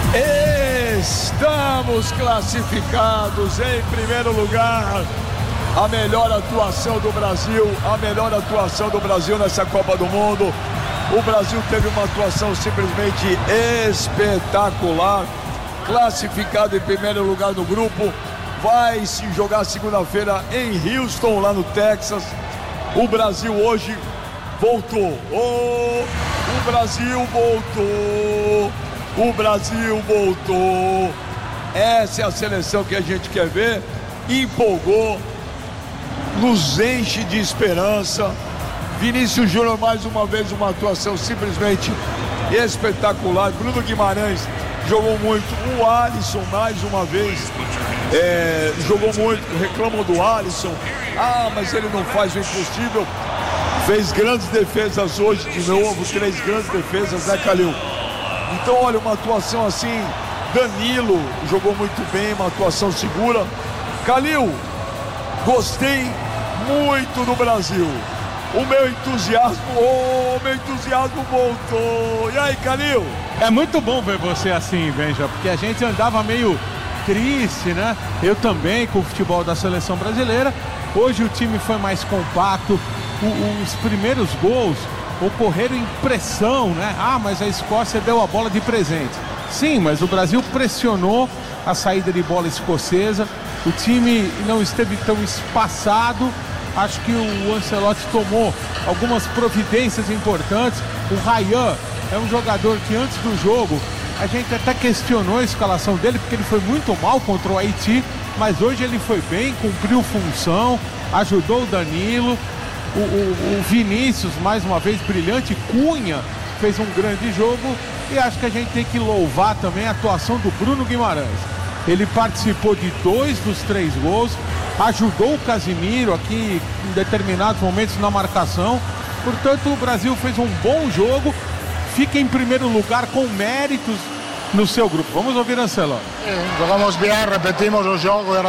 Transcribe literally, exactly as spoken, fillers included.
Estamos classificados em primeiro lugar. A melhor atuação do Brasil, a melhor atuação do Brasil nessa Copa do Mundo. O Brasil teve uma atuação simplesmente espetacular. Classificado em primeiro lugar no grupo. Vai se jogar segunda-feira em Houston, lá no Texas. O Brasil hoje voltou. Oh, o Brasil voltou. O Brasil voltou. Essa é a seleção que a gente quer ver. Empolgou, nos enche de esperança. Vinícius Júnior, mais uma vez, uma atuação simplesmente espetacular. Bruno Guimarães jogou muito. O Alisson, mais uma vez, é, jogou muito. Reclamam do Alisson. Ah, mas ele não faz o impossível. Fez grandes defesas hoje de novo. Três grandes defesas, né, Calil? Então, olha, uma atuação assim. Danilo jogou muito bem, uma atuação segura. Calil, gostei muito do Brasil. O meu entusiasmo, oh, meu entusiasmo voltou. E aí, Calil? É muito bom ver você assim, Benja, porque a gente andava meio triste, né? Eu também, com o futebol da seleção brasileira. Hoje o time foi mais compacto. O, os primeiros gols ocorreram em pressão, né? Ah, mas a Escócia deu a bola de presente. Sim, mas o Brasil pressionou a saída de bola escocesa. O time não esteve tão espaçado. Acho que o Ancelotti tomou algumas providências importantes. O Ryan é um jogador que antes do jogo a gente até questionou a escalação dele, porque ele foi muito mal contra o Haiti, mas hoje ele foi bem, cumpriu função, ajudou o Danilo. O, o, o Vinícius, mais uma vez, brilhante. Cunha fez um grande jogo. E acho que a gente tem que louvar também a atuação do Bruno Guimarães. Ele participou de dois dos três gols, ajudou o Casimiro aqui em determinados momentos na marcação. Portanto, o Brasil fez um bom jogo, fica em primeiro lugar com méritos no seu grupo. Vamos ouvir Ancelotti. Eh, jugamos bien, repetimos o jogo.